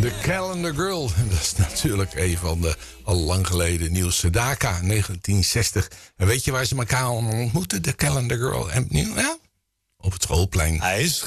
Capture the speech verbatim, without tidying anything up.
The Calendar Girl. Dat is natuurlijk een van de al lang geleden Niels Sedaka, negentien zestig. En weet je waar ze elkaar allemaal ontmoeten? De Calendar Girl en ja, op het schoolplein. Hij is